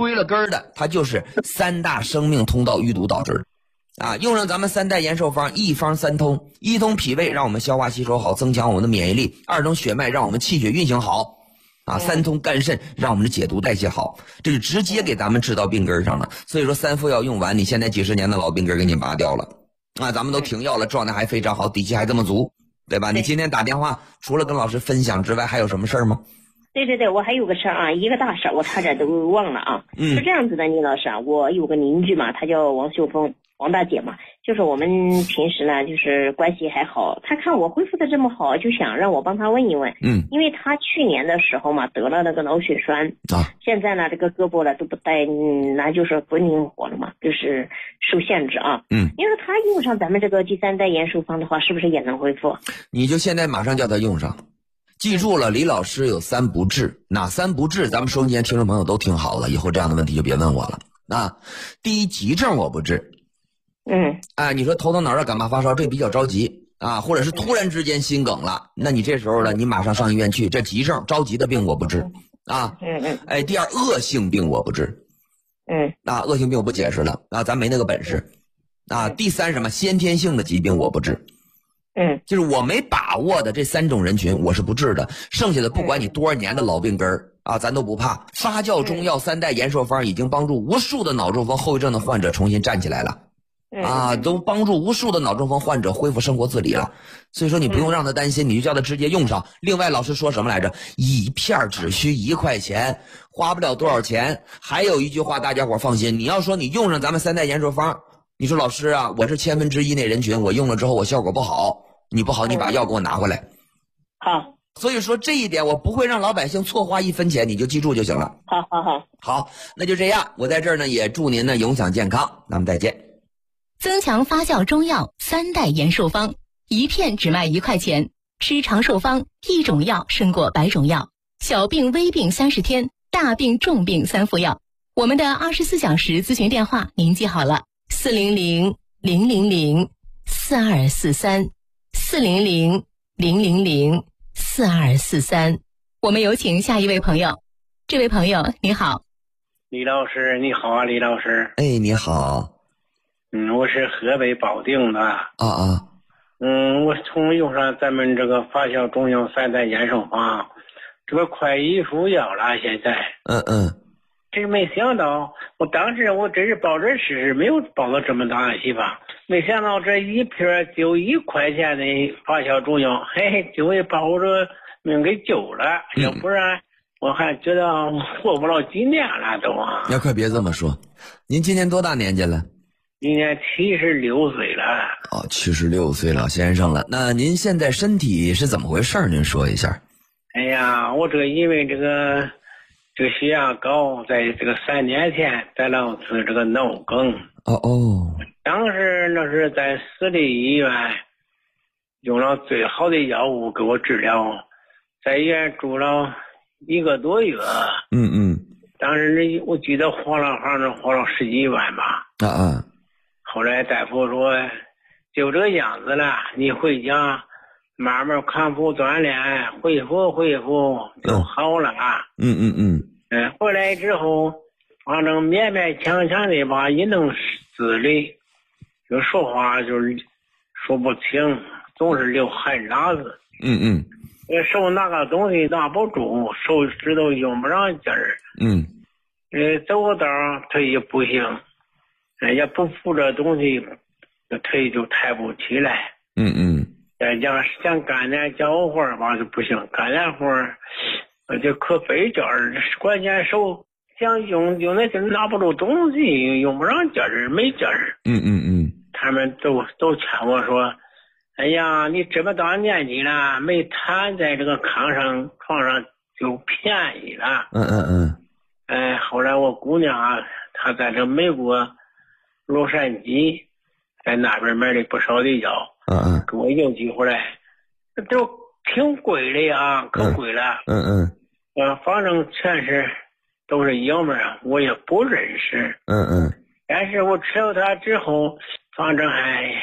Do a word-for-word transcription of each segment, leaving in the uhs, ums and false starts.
归了根儿的，它就是三大生命通道淤堵导致的。啊，用上咱们三代延寿方，一方三通，一通脾胃让我们消化吸收好，增强我们的免疫力；二通血脉让我们气血运行好，啊，三通肝肾让我们的解毒代谢好，这是直接给咱们治到病根上了。所以说三副药用完，你现在几十年的老病根给你拔掉了，啊，咱们都停药了，状态还非常好，底气还这么足，对吧？你今天打电话除了跟老师分享之外，还有什么事儿吗？ 对对对，我还有个事儿啊，一个大事儿，我差点都忘了啊。嗯，是这样子的，倪老师啊，我有个邻居嘛，他叫王秀峰，王大姐嘛，就是我们平时呢，就是关系还好。他看我恢复的这么好，就想让我帮他问一问。嗯，因为他去年的时候嘛，得了那个脑血栓啊，现在呢，这个胳膊呢都不带，嗯，那就是不灵活了嘛，就是受限制啊。嗯，因为他用上咱们这个第三代延寿方的话，是不是也能恢复？ 你就现在马上叫他用上。记住了，李老师有三不治，哪三不治？咱们收音机听众朋友都听好了，以后这样的问题就别问我了啊。第一，急症我不治。 嗯， 啊，你说头疼脑热感冒发烧，这比较着急啊，或者是突然之间心梗了，那你这时候呢，你马上上医院去。这急症着急的病我不治啊。 嗯嗯。 哎，第二，恶性病我不治。 嗯。 啊，恶性病我不解释了啊，咱没那个本事啊。第三，什么先天性的疾病我不治。 嗯， 就是我没把握的这三种人群我是不治的，剩下的不管你多少年的老病根儿啊，咱都不怕。发酵中药三代延寿方已经帮助无数的脑中风后遗症的患者重新站起来了。啊，都帮助无数的脑中风患者恢复生活自理了，所以说你不用让他担心，你就叫他直接用上。另外老师说什么来着？一片只需一块钱，花不了多少钱。还有一句话大家伙放心，你要说你用上咱们三代延寿方，你说老师啊，我是千分之一那人群，我用了之后我效果不好，你不好你把药给我拿回来。 好， 所以说这一点我不会让老百姓错花一分钱，你就记住就行了。 好好好， 好，那就这样，我在这儿呢也祝您呢永享健康，咱们再见。 增强发酵中药三代延寿方，一片只卖一块钱，吃长寿方，一种药胜过百种药，小病微病三十天，大病重病三副药。我们的二十四小时咨询电话您记好了，四零零零零零四二四三，四零零零零零四二四三。我们有请下一位朋友。这位朋友你好。 李老师你好啊，李老师。 哎，你好。 嗯，我是河北保定的。啊啊。 嗯，我从用上咱们这个发酵中药三代延寿方，这个快一副药了，现在。 嗯嗯。 真没想到，我当时我真是抱着试试，没有抱到这么大的希望。没想到这一片就一块钱的发酵中药，嘿嘿，就会把我这命给救了。嗯、要不然我还觉得活不了几年了都啊。 要可别这么说，您今年多大年纪了？ 今年七十六岁了。 哦，七十六岁老先生了。那您现在身体是怎么回事？您说一下。 哎呀，我这个因为这个这个血压高，在这个三年前得了次这个脑梗。 哦哦。 当时那是在私立医院用了最好的药物给我治疗，在医院住了一个多月。 嗯嗯。 当时我记得花了好像花了十几万吧。 啊啊。 后来大夫说就这个样子了，你回家慢慢康复锻炼，恢复恢复就好了。 嗯嗯嗯。 嗯，回来之后反正勉勉强强的吧也能自理，就说话就是说不清，总是流汗喇子。 嗯嗯。 手拿个东西拿不住，手指头用不上劲儿。 嗯。 呃，走个道腿也不行，也不扶着东西，腿就抬不起来。 嗯嗯。 再讲想干点家活吧就不行，干点活就可费劲儿，关键手想用用那劲拿不住东西，用不上劲儿，没劲儿。 嗯嗯嗯。 他们都都劝我说，哎呀，你这么大年纪了，没瘫在这个炕上床上就便宜了。 嗯嗯嗯。 哎，后来我姑娘啊，她在这美国洛杉矶，在那边买了不少的药。 嗯嗯。 给我邮寄回来，都挺贵的啊，可贵了。 嗯嗯。 呃，反正全是都是药名，我也不认识。 嗯嗯。 但是我吃了它之后，反正还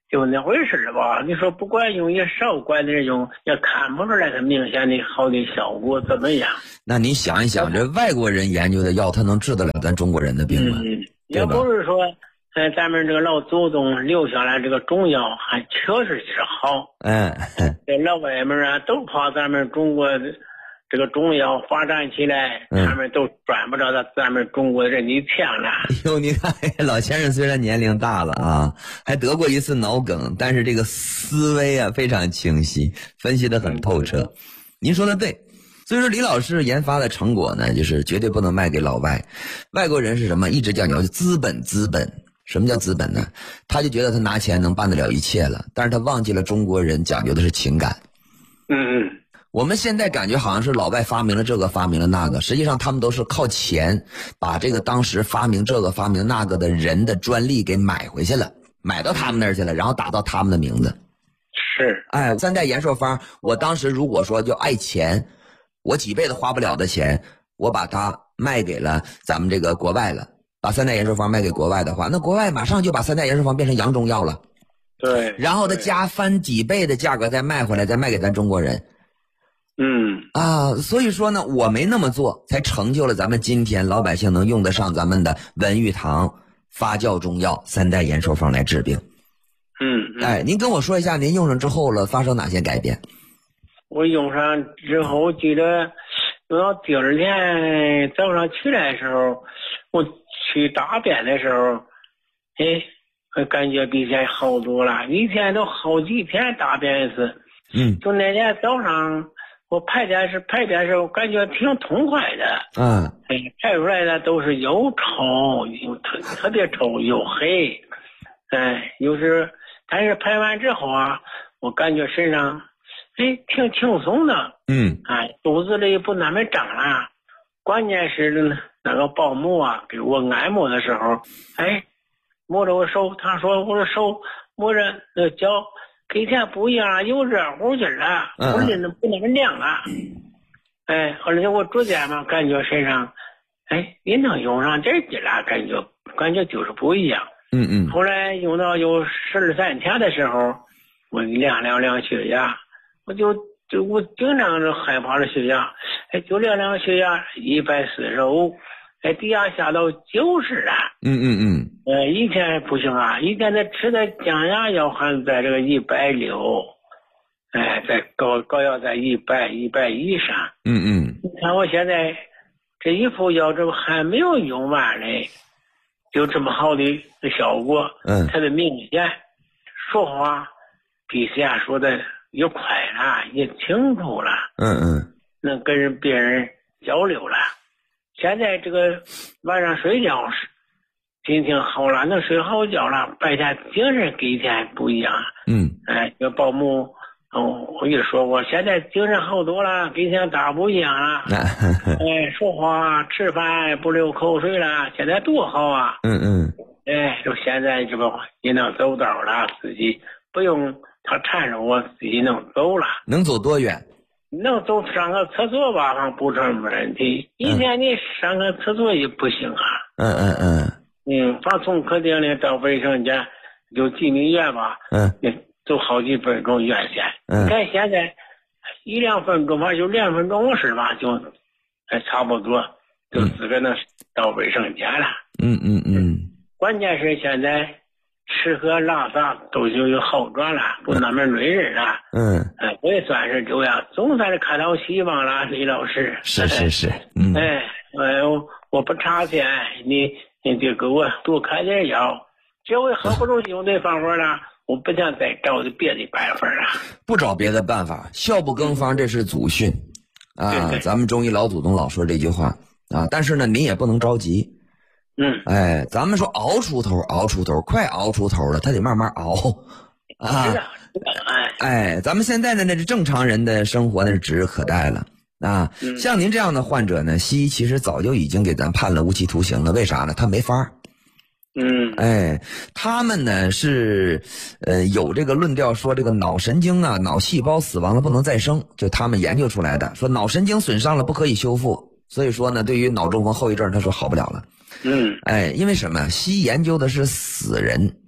就那回事吧。你说不管用也少管点用，也看不出来它明显的好的效果怎么样。 那你想一想，这外国人研究的药，它能治得了咱中国人的病吗？ 嗯，也不是说，呃，咱们这个老祖宗留下来这个中药还确实是好。 嗯， 这老外们啊，都怕咱们中国这个中药发展起来，他们都赚不着咱们中国人的钱了。 哟，你看老先生虽然年龄大了啊，还得过一次脑梗，但是这个思维啊非常清晰，分析得很透彻。您说的对。所以说李老师研发的成果呢，就是绝对不能卖给老外。外国人是什么？一直讲究资本资本。什么叫资本呢？他就觉得他拿钱能办得了一切了，但是他忘记了中国人讲究的是情感。 嗯嗯。 我们现在感觉好像是老外发明了这个发明了那个，实际上他们都是靠钱把这个当时发明这个发明那个的人的专利给买回去了，买到他们那儿去了，然后打到他们的名字。 是。 哎，三代延寿方，我当时如果说就爱钱，我几辈子花不了的钱，我把它卖给了咱们这个国外了，把三代延寿方卖给国外的话，那国外马上就把三代延寿方变成洋中药了。 对。 然后他加翻几倍的价格再卖回来，再卖给咱中国人。 嗯啊，所以说呢，我没那么做，才成就了咱们今天老百姓能用得上咱们的文玉堂发酵中药三代延寿方来治病。 嗯, 嗯哎，您跟我说一下，您用上之后了发生哪些改变？ 我用上之后，记得用到第二天早上起来的时候，我去大便的时候，哎，我感觉比以前好多了。以前都好几天大便一次， 嗯， 就那天早上我排便是排便的时候，感觉挺痛快的。 嗯， 哎，排出来的都是又臭又特特别臭又黑，哎，有时但是排完之后啊，我感觉身上哎挺轻松的。 嗯， 哎，肚子里不那么胀了。关键是那个保姆啊，给我按摩的时候，哎，摸着我手，他说我的手摸着那脚。跟以前不一样，有热乎劲儿了，不是那不那么凉了。哎，而且我逐渐嘛，感觉身上，哎，也能用上点劲了，感觉感觉就是不一样。 嗯嗯。 后来用到有十二三天的时候，我量量量血压，我就就我经常是害怕的血压，哎，就量量血压一百四十五。哎，低压下到九十了。 嗯嗯嗯。 呃，以前不行啊，以前他吃的降压药还在这个一百六，哎，在高高药在一百一百以上。 嗯嗯。 你看我现在这一副药，这还没有用完嘞，有这么好的效果。 嗯。 特别明显，说话比以前说的也快了，也清楚了。 嗯嗯。 能跟人别人交流了。现在这个晚上睡觉时心情好了，能睡好觉了，白天精神跟以前不一样。 嗯， 哎，这保姆，哦，我也说过，现在精神好多了，跟以前大不一样了。哎，说话吃饭不流口水了，现在多好啊！ 嗯嗯。 哎，就现在这个也能走道了，自己不用他缠着我，自己能走了。 能走多远？ 能走上个厕所吧，还不成问题。以前你上个厕所也不行啊。 嗯嗯嗯。 嗯，反正从客厅里到卫生间就几米远吧。 嗯。 走好几分钟远线。 嗯。 你看现在一两分钟吧，就两分钟是吧？就还差不多，就自个能到卫生间了。 嗯嗯嗯。 关键是现在吃喝拉撒都就有好转了，不那么累人了。 嗯， 哎，我也算是这样，总算是看到希望了，李老师。 是是是，嗯。 哎，哎，我我不差钱，你你就给我多开点药，这回好不容易用这方法了，我不想再找别的办法了。 不找别的办法，笑不更方，这是祖训啊。 对对， 咱们中医老祖宗老说这句话啊，但是呢，您也不能着急。 嗯， 哎，咱们说熬出头，熬出头，快熬出头了，他得慢慢熬啊。 是的，哎， 哎，咱们现在的那是正常人的生活，那是指日可待了啊。 嗯、 像您这样的患者呢，西医其实早就已经给咱判了无期徒刑了，为啥呢？他没法。 嗯， 哎，他们呢是呃有这个论调说这个脑神经啊，脑细胞死亡了不能再生，就他们研究出来的，说脑神经损伤了不可以修复，所以说呢，对于脑中风后遗症，他说好不了了。 嗯， 哎，因为什么？西医研究的是死人，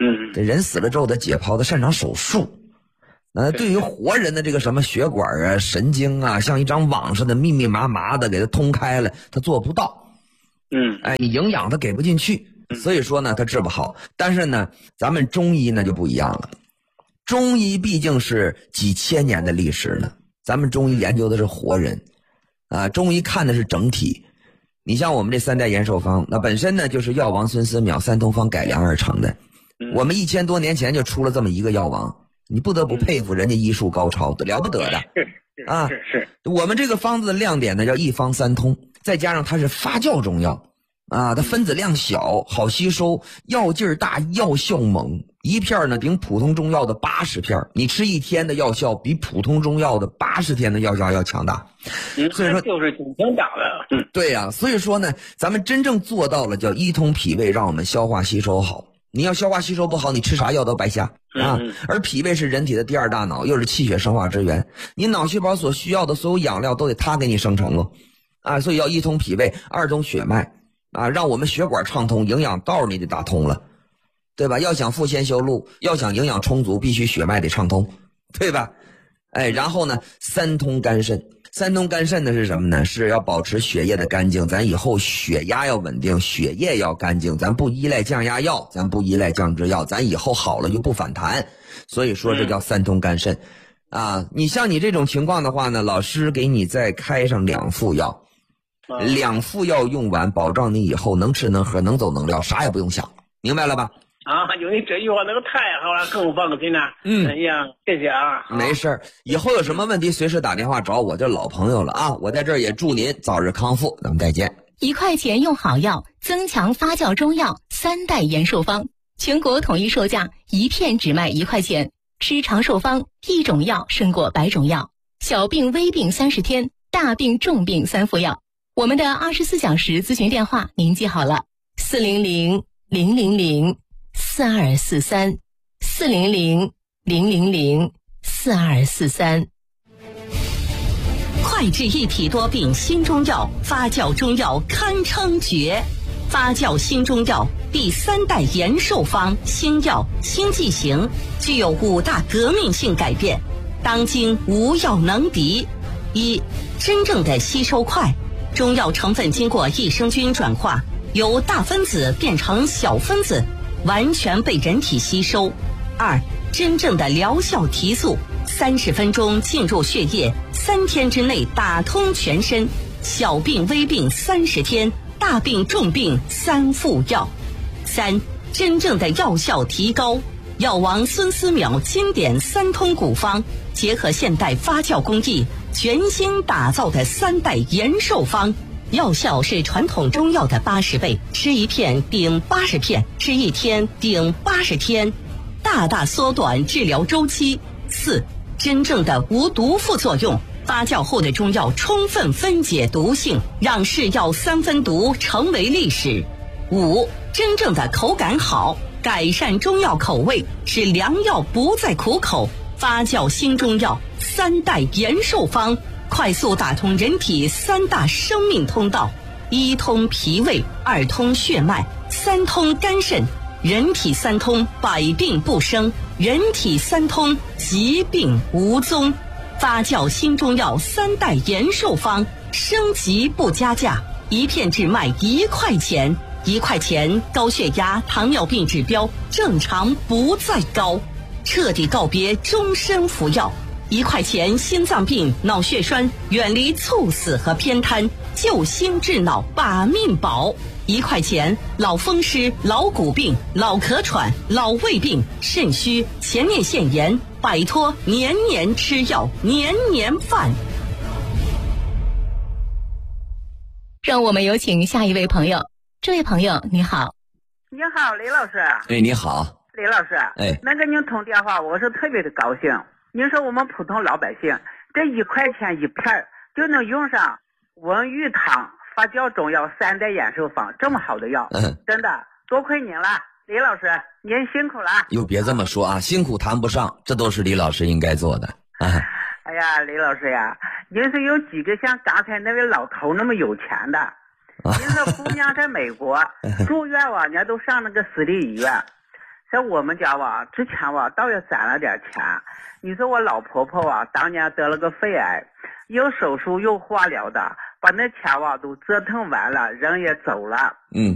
嗯， 这人死了之后，他解剖，他擅长手术。那对于活人的这个什么血管啊、神经啊，像一张网似的密密麻麻的给它通开了，他做不到。 嗯， 哎，你营养他给不进去，所以说呢，他治不好。但是呢，咱们中医呢就不一样了。中医毕竟是几千年的历史呢，咱们中医研究的是活人，啊，中医看的是整体。你像我们这三代延寿方，那本身呢就是药王孙思邈三通方改良而成的。我们一千多年前就出了这么一个药王。你不得不佩服人家医术高超，了不得的啊！ 是是， 我们这个方子的亮点呢叫一方三通，再加上它是发酵中药啊，它分子量小，好吸收，药劲儿大，药效猛，一片呢顶普通中药的八十片，你吃一天的药效比普通中药的八十天的药效要强大。所以说就是挺强大的。嗯， 对呀、啊，所以说呢，咱们真正做到了叫一通脾胃，让我们消化吸收好。你要消化吸收不好，你吃啥药都白瞎啊！而脾胃是人体的第二大脑，又是气血生化之源，你脑细胞所需要的所有养料都得它给你生成了啊！所以要一通脾胃，二通血脉啊，让我们血管畅通，营养道你得打通了，对吧？要想复仙修路，要想营养充足，必须血脉得畅通，对吧？哎，然后呢，三通肝肾。三通肝肾的是什么呢？是要保持血液的干净，咱以后血压要稳定，血液要干净，咱不依赖降压药，咱不依赖降脂药，咱以后好了就不反弹。所以说这叫三通肝肾啊。你像你这种情况的话呢，老师给你再开上两副药，两副药用完，保障你以后能吃能喝能走能撂，啥也不用想，明白了吧？ 啊，有你这句话那个太好了，跟我放个心了。嗯，哎呀，谢谢啊。 没事儿，以后有什么问题随时打电话找我，这老朋友了啊！我在这儿也祝您早日康复，咱们再见。 一块钱用好药，增强发酵中药三代延寿方，全国统一售价，一片只卖一块钱。吃长寿方，一种药胜过百种药。小病微病三十天，大病重病三副药。我们的二十四小时咨询电话您记好了：四零零零零零四二四三，四零零零零零四二四三。快治一体多病新中药，发酵中药堪称绝。发酵新中药第三代延寿方新药新剂型，具有五大革命性改变，当今无药能敌。一、真正的吸收快，中药成分经过益生菌转化，由大分子变成小分子，完全被人体吸收。二、真正的疗效提速，三十分钟进入血液，三天之内打通全身，小病微病三十天，大病重病三副药。三、真正的药效提高，药王孙思邈经典三通古方，结合现代发酵工艺，全新打造的三代延寿方，药效是传统中药的八十倍，吃一片顶八十片，吃一天顶八十天，大大缩短治疗周期。四、真正的无毒副作用，发酵后的中药充分分解毒性，让是药三分毒成为历史。五、真正的口感好，改善中药口味，使良药不再苦口。发酵新中药三代延寿方，快速打通人体三大生命通道：一通脾胃，二通血脉，三通肝肾。人体三通，百病不生；人体三通，疾病无踪。发酵新中药三代延寿方，升级不加价，一片只卖一块钱。一块钱，高血压、糖尿病指标正常不再高，彻底告别终身服药。一块钱，心脏病、脑血栓远离猝死和偏瘫，救心治脑把命保。一块钱，老风湿、老骨病、老咳喘、老胃病、肾虚、前列腺炎，摆脱年年吃药、年年犯。让我们有请下一位朋友。这位朋友你好。 你好，李老师。 哎，你好， 李老师。 哎， 能跟您通电话，我是特别的高兴。您说我们普通老百姓，这一块钱一片就能用上文玉汤发酵中药三代延寿方这么好的药，嗯，真的多亏您了，李老师，您辛苦了。 哟，别这么说啊，辛苦谈不上，这都是李老师应该做的啊。 哎呀，李老师呀，您是有几个像刚才那位老头那么有钱的？您说姑娘在美国住院往年都上那个私立医院， 在我们家吧，之前吧倒也攒了点钱。你说我老婆婆啊，当年得了个肺癌，有手术有化疗的，把那钱吧都折腾完了，人也走了。 嗯。